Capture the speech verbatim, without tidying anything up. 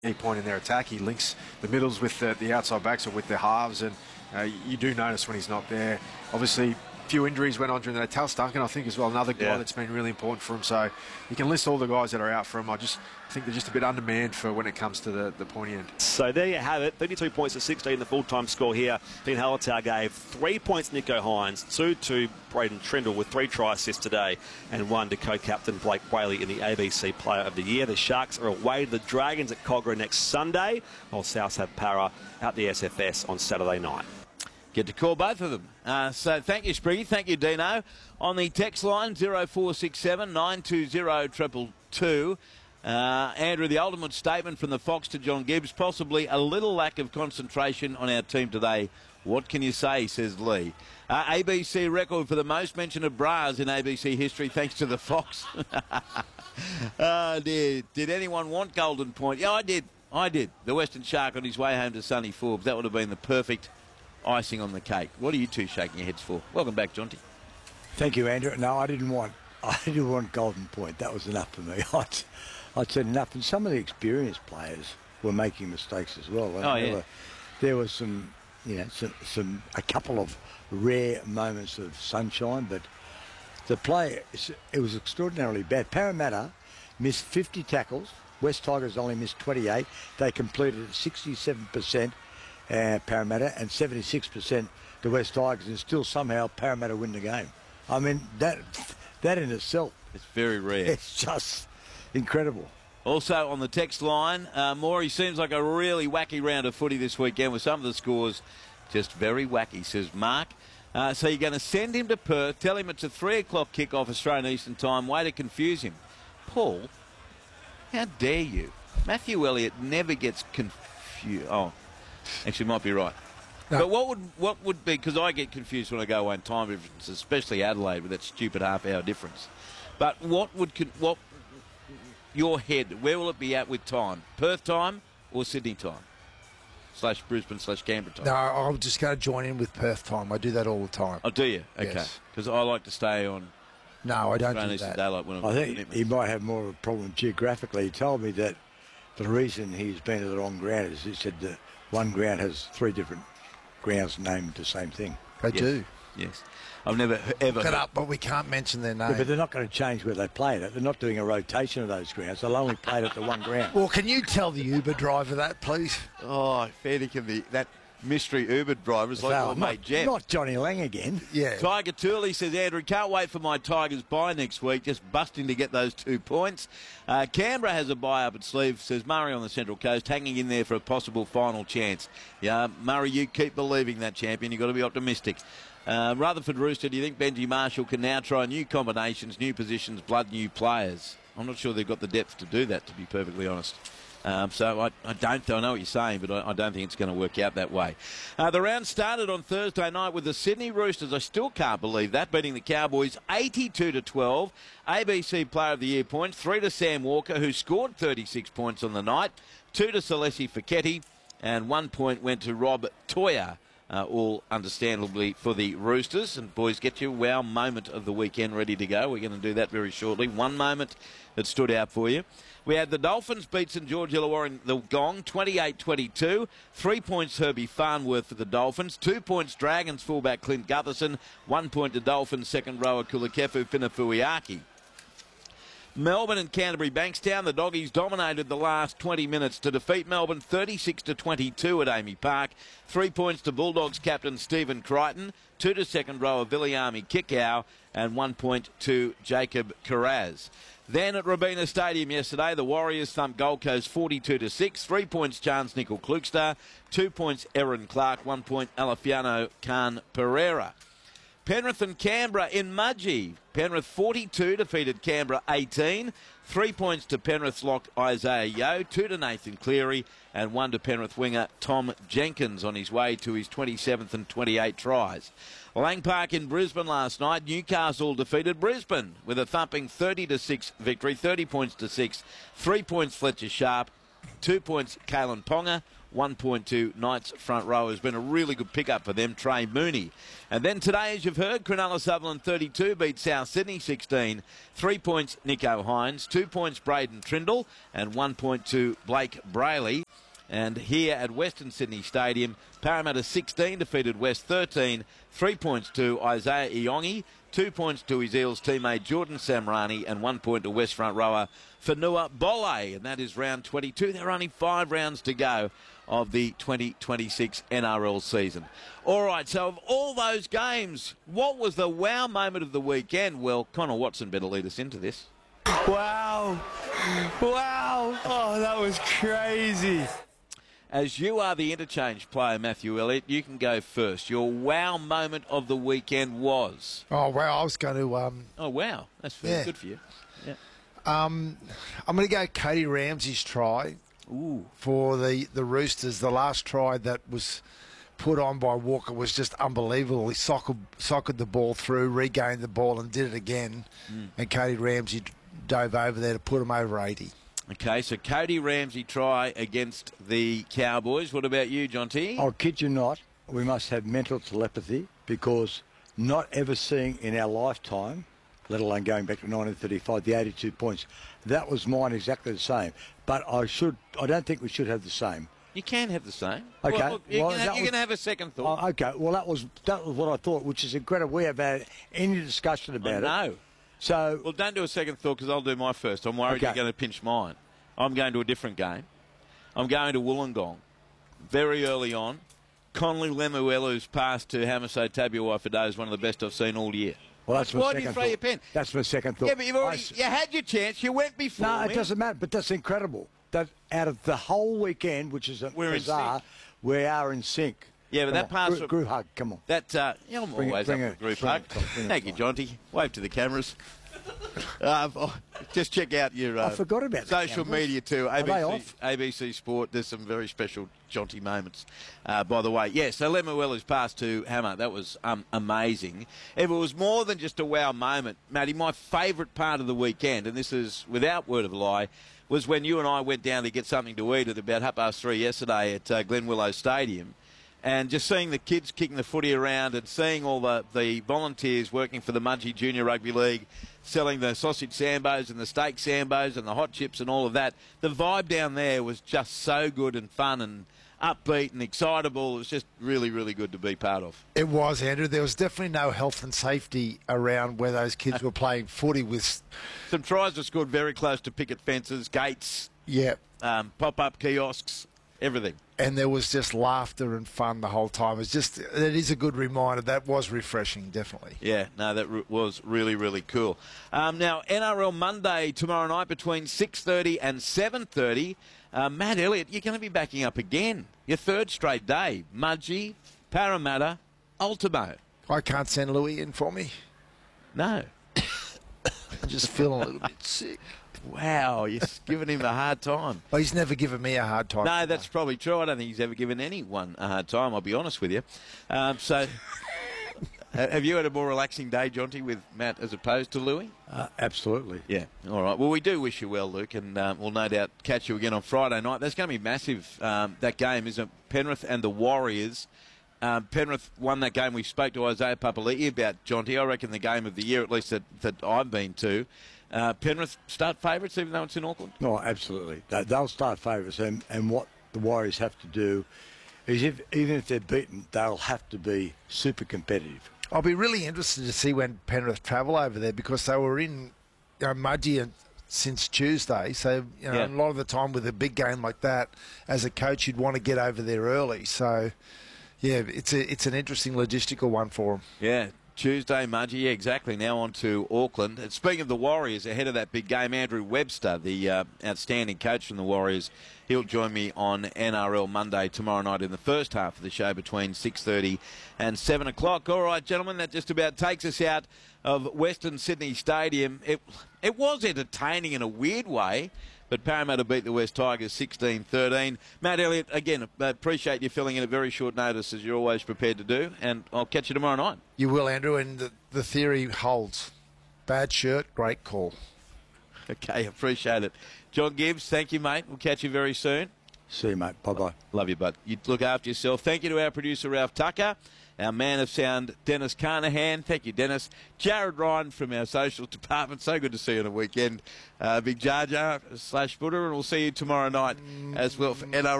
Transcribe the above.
key point in their attack. He links the middles with the, the outside backs or with the halves, and uh, you do notice when he's not there. Obviously, a few injuries went on during that. Tal Duncan, I think, as well, another guy yeah. that's been really important for him. So you can list all the guys that are out for him. I just think they're just a bit undermanned for when it comes to the, the pointy end. So there you have it. thirty-two points to sixteen, the full-time score here. Dean Hallertau gave three points Nico Hines, two to Braden Trindle with three try assists today, and one to co-captain Blake Whaley in the A B C Player of the Year. The Sharks are away to the Dragons at Cogra next Sunday, while Souths have Para out the S F S on Saturday night. Get to call both of them. Uh, so thank you, Spriggy. Thank you, Dino. On the text line, zero four six seven nine two zero two two two. Uh, Andrew, the ultimate statement from the Fox to John Gibbs, possibly a little lack of concentration on our team today. What can you say, says Lee. Uh, A B C record for the most mention of bras in A B C history, thanks to the Fox. Oh, dear. Did anyone want Golden Point? Yeah, I did. I did. The Western Shark on his way home to sunny Forbes. That would have been the perfect icing on the cake. What are you two shaking your heads for? Welcome back, Jonty. Thank you, Andrew. No, I didn't want I didn't want Golden Point. That was enough for me. I'd, I'd said enough. And some of the experienced players were making mistakes as well. Oh, there yeah. Were, there was some, you know, some, some a couple of rare moments of sunshine, but the play, it was extraordinarily bad. Parramatta missed fifty tackles. West Tigers only missed twenty-eight. They completed sixty-seven percent uh, Parramatta and seventy-six percent the West Tigers, and still somehow Parramatta win the game. I mean, that that in itself, it's very rare. It's just incredible. Also on the text line, uh, Maury, seems like a really wacky round of footy this weekend with some of the scores just very wacky, says Mark. Uh, so you're going to send him to Perth, tell him it's a three o'clock kick-off Australian Eastern Time, way to confuse him. Paul, how dare you? Matthew Elliott never gets confused. Oh, actually might be right. No. But what would what would be, because I get confused when I go away in time difference, especially Adelaide with that stupid half-hour difference. But what would, what, your head, where will it be at with time? Perth time or Sydney time? Slash Brisbane slash Canberra time? No, I'll just go join in with Perth time. I do that all the time. Oh, do you? Okay. Because yes. I like to stay on... No, I don't do that. Daylight when I think he might have more of a problem geographically. He told me that the reason he's been to the wrong ground is he said that one ground has three different grounds named the same thing. They yes. do. Yes. I've never ever... Look it up, but we can't mention their name. Yeah, but they're not going to change where they play it. They're not doing a rotation of those grounds. They'll only play it at the one ground. Well, can you tell the Uber driver that, please? Oh, fair to the that mystery Uber driver is like so, my not, mate Jeff. Not Johnny Lang again. Yeah. Tiger Tooley says, Andrew, can't wait for my Tigers bye next week. Just busting to get those two points. Uh, Canberra has a bye up its sleeve, says Murray on the Central Coast, hanging in there for a possible final chance. Yeah, Murray, you keep believing that, champion. You've got to be optimistic. Uh, Rutherford Rooster, do you think Benji Marshall can now try new combinations, new positions, blood new players? I'm not sure they've got the depth to do that, to be perfectly honest. Um, so I, I don't I know what you're saying, but I, I don't think it's going to work out that way. Uh, the round started on Thursday night with the Sydney Roosters. I still can't believe that, beating the Cowboys eighty-two to twelve. A B C Player of the Year points, three to Sam Walker, who scored thirty-six points on the night, two to Celesi Feketi, and one point went to Rob Toya. Uh, all understandably for the Roosters. And boys, get your wow moment of the weekend ready to go. We're going to do that very shortly. One moment that stood out for you. We had the Dolphins beat St George Illawarra in the Gong, twenty-eight twenty-two. Three points Herbie Farnworth for the Dolphins. Two points Dragons fullback Clint Gutherson. One point to Dolphins second rower Kulakefu Finafuiaki. Melbourne and Canterbury Bankstown. The Doggies dominated the last twenty minutes to defeat Melbourne thirty-six to twenty-two at Amy Park. Three points to Bulldogs captain Stephen Crichton, two to second rower Viliami Kikau, and one point to Jacob Carraz. Then at Robina Stadium yesterday, the Warriors thumped Gold Coast forty-two to six. Three points Chance Nickel Klukster, two points Erin Clark, one point Alafiano Khan Pereira. Penrith and Canberra in Mudgee. Penrith forty-two defeated Canberra eighteen. Three points to Penrith's lock Isaiah Yeo, two to Nathan Cleary, and one to Penrith winger Tom Jenkins on his way to his twenty-seventh and twenty-eight tries. Lang Park in Brisbane last night. Newcastle defeated Brisbane with a thumping thirty to six victory, thirty points to six. Three points Fletcher Sharp, Two points, Kalen Ponga. One point to Knights front row has been a really good pickup for them, Trey Mooney. And then today, as you've heard, Cronulla Sutherland thirty-two beat South Sydney sixteen. Three points, Nico Hines. Two points, Braden Trindle. And one point to Blake Brayley. And here at Western Sydney Stadium, Parramatta sixteen defeated West thirteen. Three points to Isaiah Iongi. Two points to his Eels teammate Jordan Samrani. And one point to West front rower Fanua Bole. And that is round twenty-two. There are only five rounds to go of the twenty twenty-six N R L season. All right, so of all those games, what was the wow moment of the weekend? Well, Connor Watson better lead us into this. Wow. Wow. Oh, that was crazy. As you are the interchange player, Matthew Elliott, you can go first. Your wow moment of the weekend was? Oh, wow. I was going to... Um, oh, wow. That's very yeah. good for you. Yeah. Um, I'm going to go Cody Ramsey's try. Ooh. For the, the Roosters. The last try that was put on by Walker was just unbelievable. He sockered, sockered the ball through, regained the ball and did it again. Mm. And Cody Ramsey dove over there to put him over eighty. Okay, so Cody Ramsey try against the Cowboys. What about you, John T? I'll kid you not, we must have mental telepathy because not ever seeing in our lifetime, let alone going back to nineteen thirty-five, the eighty-two points. That was mine exactly the same. But I should, I don't think we should have the same. You can have the same. Okay. Well, look, you well, can, have, you was, can have a second thought. Oh, okay. Well, that was that was what I thought, which is incredible. We have had any discussion about I know. it. So, well, don't do a second thought because I'll do my first. I'm worried okay. you're going to pinch mine. I'm going to a different game. I'm going to Wollongong. Very early on, Conley Lemuelu's pass to Hamiso Tabuai-Fidow is one of the best I've seen all year. Well, that's my Why second do you throw thought. your pen? That's my second thought. Yeah, but you've already I, you had your chance. You went before No, me. it doesn't matter. But that's incredible. That out of the whole weekend, which is a We're in bizarre, sync. we are in sync. Yeah, but Come that on. pass... Group, group hug, come on. That, uh, yeah, I'm Bring it- always bring up it- for group bring hug. it, Tom, bring it, Thank you, Tom. Jonty. Wave to the cameras. Uh, oh, just check out your uh, I forgot about the social cameras. media too. Are A B C, they off? A B C Sport. There's some very special Jonty moments, uh, by the way. Yeah, so Lemuelu's pass to Hammer, that was um, amazing. If it was more than just a wow moment, Matty, my favourite part of the weekend, and this is without word of a lie, was when you and I went down to get something to eat at about half past three yesterday at uh, Glen Willow Stadium. And just seeing the kids kicking the footy around and seeing all the, the volunteers working for the Mudgee Junior Rugby League, selling the sausage sambos and the steak sambos and the hot chips and all of that. The vibe down there was just so good and fun and upbeat and excitable. It was just really, really good to be part of. It was, Andrew. There was definitely no health and safety around where those kids were playing footy with... Some tries were scored very close to picket fences, gates, Yeah. um, pop-up kiosks, everything. And there was just laughter and fun the whole time. It's just, it is a good reminder. That was refreshing, definitely. Yeah, no, that re- was really, really cool. Um, now, N R L Monday tomorrow night between six thirty and seven thirty. Uh, Matt Elliott, you're going to be backing up again. Your third straight day. Mudgee, Parramatta, Ultimo. I can't send Louis in for me. No. I'm just feeling a little bit sick. Wow, you're giving him a hard time. Well, he's never given me a hard time. No, that's probably true. I don't think he's ever given anyone a hard time, I'll be honest with you. Um, so, have you had a more relaxing day, Jonty, with Matt as opposed to Louis? Uh, absolutely. Yeah, all right. Well, we do wish you well, Luke, and um, we'll no doubt catch you again on Friday night. That's going to be massive, um, that game, isn't it? Penrith and the Warriors. Um, Penrith won that game. We spoke to Isaiah Papali'i about, Jonty. I reckon the game of the year, at least that, that I've been to. Uh, Penrith start favourites, even though it's in Auckland? No, absolutely. They, they'll start favourites, and, and what the Warriors have to do is, if even if they're beaten, they'll have to be super competitive. I'll be really interested to see when Penrith travel over there because they were in you know, Mudgee since Tuesday. So, you know, Yeah. a lot of the time with a big game like that, as a coach, you'd want to get over there early. So, yeah, it's a, it's an interesting logistical one for them. Yeah, Tuesday, Mudgee, yeah, exactly. Now on to Auckland. And speaking of the Warriors, ahead of that big game, Andrew Webster, the uh, outstanding coach from the Warriors, he'll join me on N R L Monday tomorrow night in the first half of the show between six thirty and seven o'clock. All right, gentlemen, that just about takes us out of Western Sydney Stadium. It, it was entertaining in a weird way, but Parramatta beat the West Tigers sixteen thirteen. Matt Elliott, again, appreciate you filling in at very short notice, as you're always prepared to do, and I'll catch you tomorrow night. You will, Andrew, and the, the theory holds. Bad shirt, great call. Okay, appreciate it. John Gibbs, thank you, mate. We'll catch you very soon. See you, mate. Bye-bye. Love you, bud. You look after yourself. Thank you to our producer, Ralph Tucker. Our man of sound, Dennis Carnahan. Thank you, Dennis. Jared Ryan from our social department. So good to see you on a weekend. Uh, Big Jar Jar slash Buddha, and we'll see you tomorrow night as well for N R L.